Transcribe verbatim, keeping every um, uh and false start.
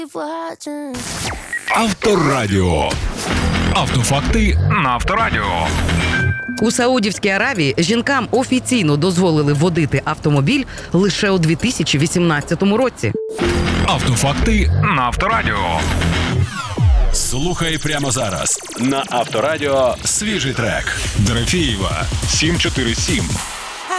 Авторадіо. Автофакти на Авторадіо. У Саудівській Аравії жінкам офіційно дозволили водити автомобіль лише у дві тисячі вісімнадцятому році. Автофакти на Авторадіо. Слухай прямо зараз на Авторадіо свіжий трек. Дорофєєва сім чотири сім.